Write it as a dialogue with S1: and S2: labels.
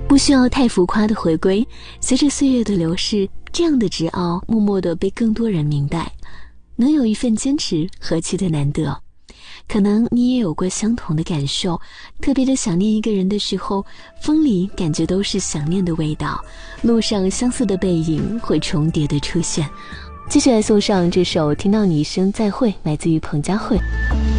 S1: 不需要太浮夸的回归，随着岁月的流逝，这样的执拗默默地被更多人明白。能有一份坚持，何其的难得。可能你也有过相同的感受，特别的想念一个人的时候，风里感觉都是想念的味道，路上相似的背影会重叠的出现。继续来送上这首《听到你一声再会》，来自于彭佳慧。